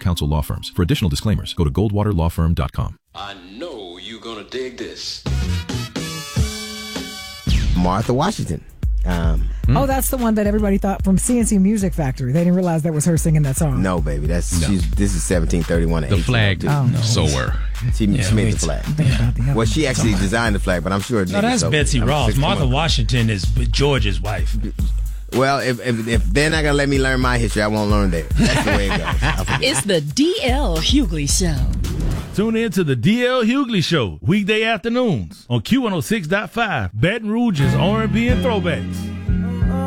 counsel law firms. For additional disclaimers, go to goldwaterlawfirm.com. I know you're gonna dig this. Martha Washington. Oh, that's the one that everybody thought from CNC Music Factory. They didn't realize that was her singing that song. No, baby. This is 1731 to The flag 1802. sower. She made the flag. Well, she actually designed the flag, but I'm sure. No, that's Betsy Ross. Martha Washington is George's wife. Well, if they're not gonna let me learn my history, I won't learn theirs. That's the way it goes. It's the DL Hughley Show. Tune in to the DL Hughley Show, weekday afternoons on Q106.5, Baton Rouge's R&B and throwbacks.